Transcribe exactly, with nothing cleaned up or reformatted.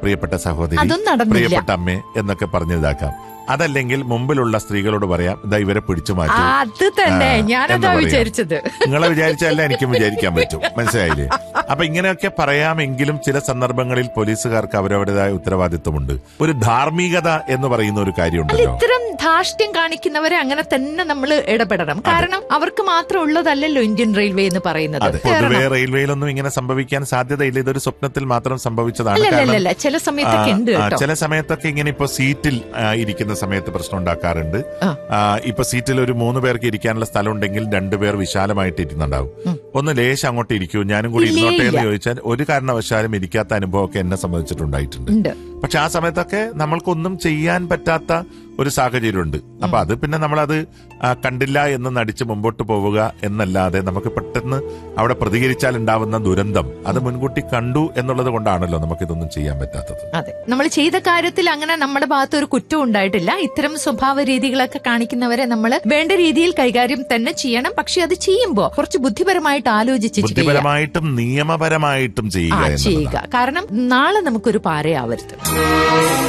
പ്രിയപ്പെട്ട സഹോദരി, പ്രിയപ്പെട്ട അമ്മേ എന്നൊക്കെ പറഞ്ഞ് ഇതാക്കാം. അതല്ലെങ്കിൽ മുമ്പിലുള്ള സ്ത്രീകളോട് പറയാം, ഇതാ ഇവരെ പിടിച്ചു മാറ്റി. അത് തന്നെ ഞാനതാ വിചാരിച്ചത്. നിങ്ങളെ വിചാരിച്ചല്ല എനിക്കും വിചാരിക്കാൻ പറ്റും. മനസ്സിലായില്ലേ? അപ്പൊ ഇങ്ങനെയൊക്കെ പറയാമെങ്കിലും ചില സന്ദർഭങ്ങളിൽ പോലീസുകാർക്ക് അവരവരുടേതായ ഉത്തരവാദിത്വമുണ്ട്. ഒരു ധാർമ്മികത എന്ന് പറയുന്ന ഒരു കാര്യമുണ്ടല്ലോ. ഇത്തരം ധാർഷ്ട്യം കാണിക്കുന്നവരെ അങ്ങനെ തന്നെ നമ്മൾ ഇടപെടണം. കാരണം അവർക്ക് മാത്രം ഉള്ളതല്ലല്ലോ ഇന്ത്യൻ റെയിൽവേ എന്ന് പറയുന്നത്. പൊതുവെ റെയിൽവേയിലൊന്നും ഇങ്ങനെ സംഭവിക്കാൻ സാധ്യതയില്ല. ഇതൊരു സ്വപ്നത്തിൽ മാത്രം സംഭവിച്ചതാണ്. ചില സമയത്തൊക്കെ ഉണ്ട്. ചില സമയത്തൊക്കെ ഇങ്ങനെ ഇപ്പൊ സീറ്റിൽ ഇരിക്കുന്ന സമയത്ത് പ്രശ്നം ഉണ്ടാക്കാറുണ്ട്. ഇപ്പൊ സീറ്റിൽ ഒരു മൂന്ന് പേർക്ക് ഇരിക്കാനുള്ള സ്ഥലം ഉണ്ടെങ്കിൽ രണ്ടുപേർ വിശാലമായിട്ട് ഇരിക്കുന്നുണ്ടാവും. ഒന്ന് ലേശം അങ്ങോട്ട് ഇരിക്കൂ, ഞാനും കൂടി ഇരുന്നോട്ടെ എന്ന് ചോദിച്ചാൽ ഒരു കാരണവശാലും ഇരിക്കാത്ത അനുഭവമൊക്കെ എന്നെ സംബന്ധിച്ചിട്ടുണ്ടായിട്ടുണ്ട്. പക്ഷെ ആ സമയത്തൊക്കെ നമ്മൾക്കൊന്നും ചെയ്യാൻ പറ്റാത്ത ഒരു സാഹചര്യമുണ്ട്. അപ്പൊ അത് പിന്നെ നമ്മളത് കണ്ടില്ല എന്ന് നടിച്ച് മുമ്പോട്ട് പോവുക എന്നല്ലാതെ നമുക്ക് പെട്ടെന്ന് അവിടെ പ്രതികരിച്ചാൽ ഉണ്ടാവുന്ന ദുരന്തം അത് മുൻകൂട്ടി കണ്ടു എന്നുള്ളത് കൊണ്ടാണല്ലോ നമുക്കിതൊന്നും ചെയ്യാൻ പറ്റാത്തത്. അതെ, നമ്മൾ ചെയ്ത കാര്യത്തിൽ അങ്ങനെ നമ്മുടെ ഭാഗത്ത് ഒരു കുറ്റം ഉണ്ടായിട്ടില്ല. ഇത്തരം സ്വഭാവ രീതികളൊക്കെ കാണിക്കുന്നവരെ നമ്മൾ വേണ്ട രീതിയിൽ കൈകാര്യം തന്നെ ചെയ്യണം. പക്ഷെ അത് ചെയ്യുമ്പോൾ കുറച്ച് ബുദ്ധിപരമായിട്ട് ആലോചിച്ച് ബുദ്ധിപരമായിട്ടും നിയമപരമായിട്ടും ചെയ്യുക. കാരണം നാളെ നമുക്കൊരു പാരയാവരുത്.